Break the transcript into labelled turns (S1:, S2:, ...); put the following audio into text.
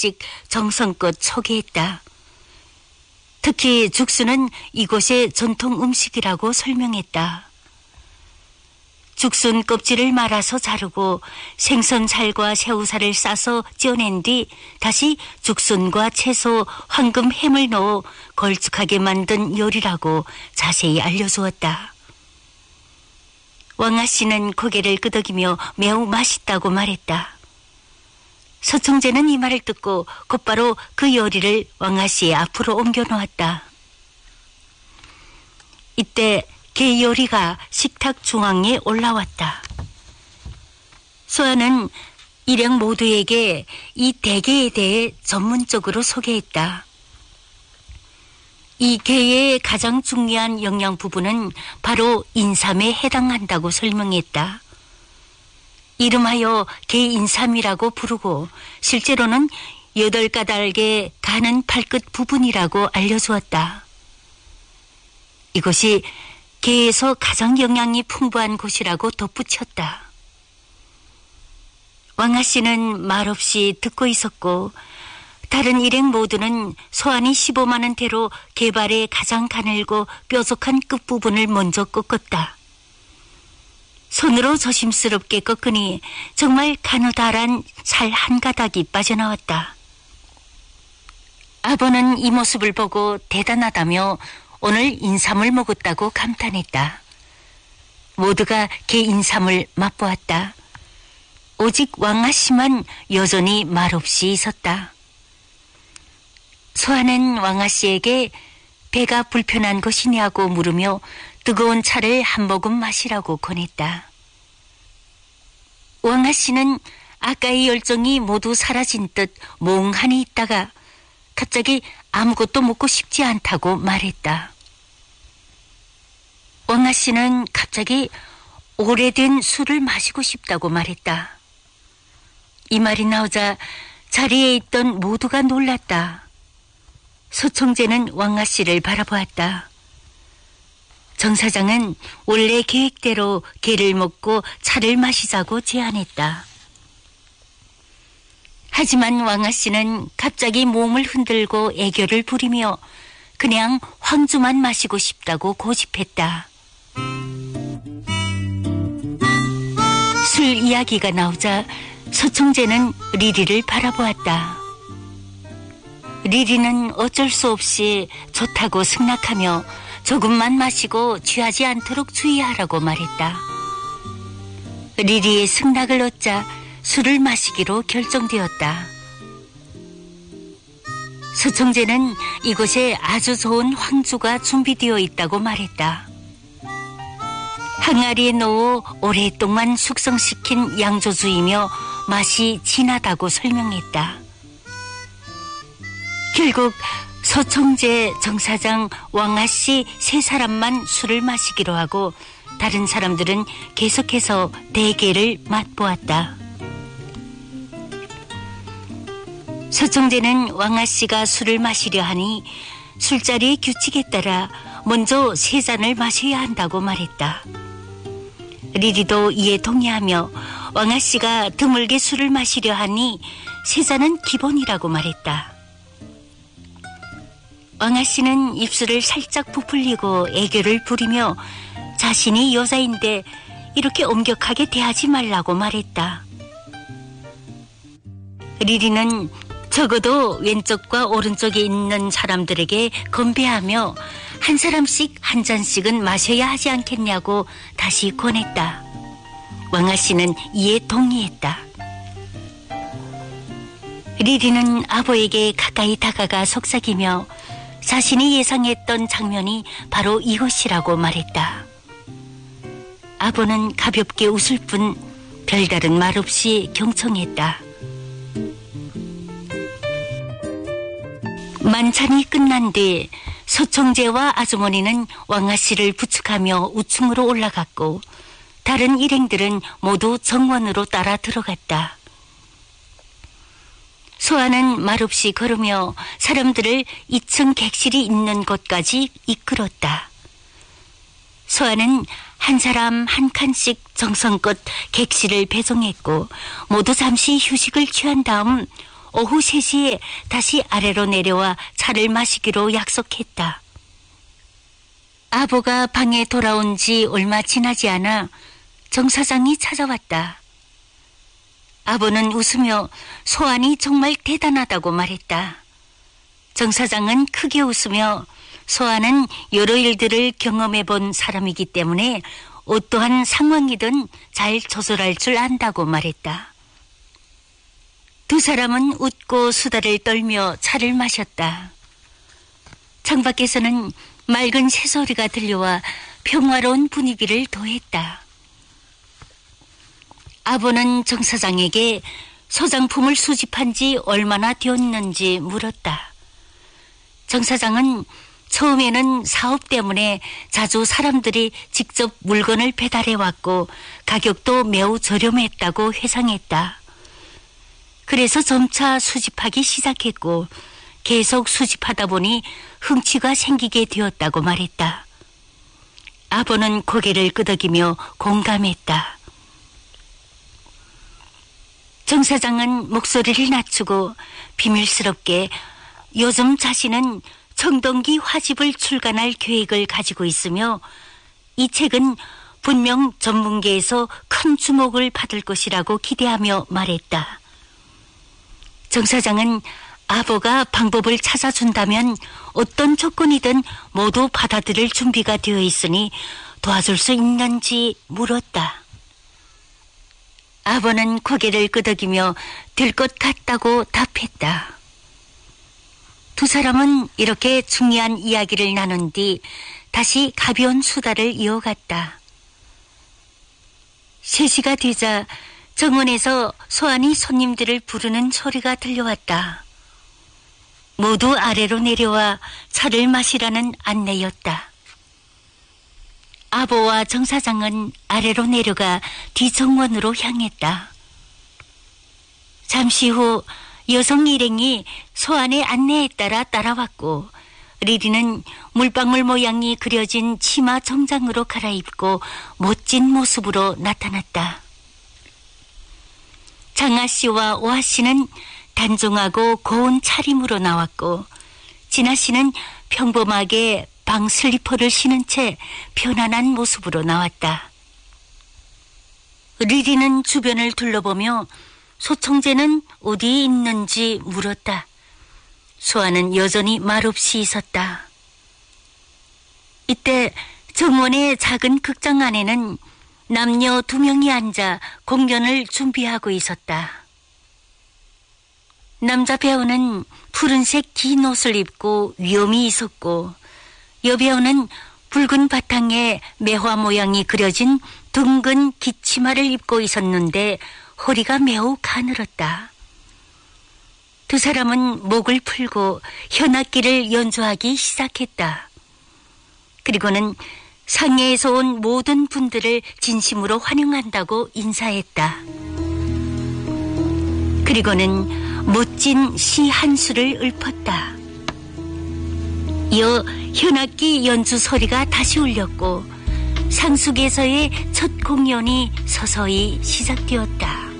S1: 하나씩 정성껏 소개했다. 특히 죽순은 이곳의 전통 음식이라고 설명했다. 죽순 껍질을 말아서 자르고 생선살과 새우살을 싸서 쪄낸 뒤 다시 죽순과 채소, 황금, 햄을 넣어 걸쭉하게 만든 요리라고 자세히 알려주었다. 왕아 씨는 고개를 끄덕이며 매우 맛있다고 말했다. 서총재는 이 말을 듣고 곧바로 그 요리를 왕아 씨의 앞으로 옮겨 놓았다. 이때 게 요리가 식탁 중앙에 올라왔다. 소아는 일행 모두에게 이 대게에 대해 전문적으로 소개했다. 이 게의 가장 중요한 영양 부분은 바로 인삼에 해당한다고 설명했다. 이름하여 게인삼이라고 부르고 실제로는 8가닥의 가는 팔끝 부분이라고 알려주었다. 이것이 게에서 가장 영양이 풍부한 곳이라고 덧붙였다. 왕아 씨는 말없이 듣고 있었고 다른 일행 모두는 소안이 15만 원대로 게발의 가장 가늘고 뾰족한 끝부분을 먼저 꺾었다. 손으로 조심스럽게 꺾으니 정말 가느다란 살 한 가닥이 빠져나왔다. 아버는 이 모습을 보고 대단하다며 오늘 인삼을 먹었다고 감탄했다. 모두가 게 인삼을 맛보았다. 오직 왕아 씨만 여전히 말없이 있었다. 소아는 왕아 씨에게 배가 불편한 것이냐고 물으며 뜨거운 차를 한 모금 마시라고 권했다. 왕아 씨는 아까의 열정이 모두 사라진 듯 몽하니 있다가 갑자기 아무것도 먹고 싶지 않다고 말했다. 왕아 씨는 갑자기 오래된 술을 마시고 싶다고 말했다. 이 말이 나오자 자리에 있던 모두가 놀랐다. 서총재는 왕아 씨를 바라보았다. 정 사장은 원래 계획대로 게를 먹고 차를 마시자고 제안했다. 하지만 왕아 씨는 갑자기 몸을 흔들고 애교를 부리며 그냥 황주만 마시고 싶다고 고집했다. 술 이야기가 나오자 서총재는 리리를 바라보았다. 리리는 어쩔 수 없이 좋다고 승낙하며 조금만 마시고 취하지 않도록 주의하라고 말했다. 리리의 승낙을 얻자 술을 마시기로 결정되었다. 서총재는 이곳에 아주 좋은 황주가 준비되어 있다고 말했다. 항아리에 넣어 오랫동안 숙성시킨 양조주이며 맛이 진하다고 설명했다. 결국 서총재, 정사장, 왕아씨 3사람만 술을 마시기로 하고 다른 사람들은 계속해서 대게를 맛보았다. 서총재는 왕아씨가 술을 마시려 하니 술자리의 규칙에 따라 먼저 3잔을 마셔야 한다고 말했다. 리리도 이에 동의하며 왕아씨가 드물게 술을 마시려 하니 3잔은 기본이라고 말했다. 왕아씨는 입술을 살짝 부풀리고 애교를 부리며 자신이 여자인데 이렇게 엄격하게 대하지 말라고 말했다. 리리는 적어도 왼쪽과 오른쪽에 있는 사람들에게 건배하며 한 사람씩 한 잔씩은 마셔야 하지 않겠냐고 다시 권했다. 왕아씨는 이에 동의했다. 리리는 아버에게 가까이 다가가 속삭이며 자신이 예상했던 장면이 바로 이것이라고 말했다. 아버는 가볍게 웃을 뿐 별다른 말 없이 경청했다. 만찬이 끝난 뒤 서총재와 아주머니는 왕아씨를 부축하며 우층으로 올라갔고 다른 일행들은 모두 정원으로 따라 들어갔다. 소아는 말없이 걸으며 사람들을 2층 객실이 있는 곳까지 이끌었다. 소아는 한 사람 한 칸씩 정성껏 객실을 배정했고 모두 잠시 휴식을 취한 다음 오후 3시에 다시 아래로 내려와 차를 마시기로 약속했다. 아보가 방에 돌아온 지 얼마 지나지 않아 정 사장이 찾아왔다. 아보는 웃으며 소환이 정말 대단하다고 말했다. 정 사장은 크게 웃으며 소환은 여러 일들을 경험해 본 사람이기 때문에 어떠한 상황이든 잘 조절할 줄 안다고 말했다. 두 사람은 웃고 수다를 떨며 차를 마셨다. 창밖에서는 맑은 새소리가 들려와 평화로운 분위기를 더했다. 아보는 정 사장에게 소장품을 수집한 지 얼마나 되었는지 물었다. 정 사장은 처음에는 사업 때문에 자주 사람들이 직접 물건을 배달해왔고 가격도 매우 저렴했다고 회상했다. 그래서 점차 수집하기 시작했고 계속 수집하다 보니 흥취가 생기게 되었다고 말했다. 아보는 고개를 끄덕이며 공감했다. 정 사장은 목소리를 낮추고 비밀스럽게 요즘 자신은 청동기 화집을 출간할 계획을 가지고 있으며 이 책은 분명 전문계에서 큰 주목을 받을 것이라고 기대하며 말했다. 정 사장은 아보가 방법을 찾아준다면 어떤 조건이든 모두 받아들일 준비가 되어 있으니 도와줄 수 있는지 물었다. 아보는 고개를 끄덕이며 될 것 같다고 답했다. 두 사람은 이렇게 중요한 이야기를 나눈 뒤 다시 가벼운 수다를 이어갔다. 3시가 되자 정원에서 소환이 손님들을 부르는 소리가 들려왔다. 모두 아래로 내려와 차를 마시라는 안내였다. 아보와 정 사장은 아래로 내려가 뒤정원으로 향했다. 잠시 후 여성 일행이 소환의 안내에 따라 따라왔고 리리는 물방울 모양이 그려진 치마 정장으로 갈아입고 멋진 모습으로 나타났다. 장아 씨와 오아 씨는 단정하고 고운 차림으로 나왔고 진아 씨는 평범하게 방 슬리퍼를 신은 채 편안한 모습으로 나왔다. 리리는 주변을 둘러보며 소청제는 어디에 있는지 물었다. 소아는 여전히 말없이 있었다. 이때 정원의 작은 극장 안에는 남녀 2명이 앉아 공연을 준비하고 있었다. 남자 배우는 푸른색 긴 옷을 입고 위엄이 있었고 여배우는 붉은 바탕에 매화 모양이 그려진 둥근 기치마를 입고 있었는데 허리가 매우 가늘었다. 두 사람은 목을 풀고 현악기를 연주하기 시작했다. 그리고는 상해에서 온 모든 분들을 진심으로 환영한다고 인사했다. 그리고는 멋진 시 한 수를 읊었다. 이어 현악기 연주 소리가 다시 울렸고 상숙에서의 첫 공연이 서서히 시작되었다.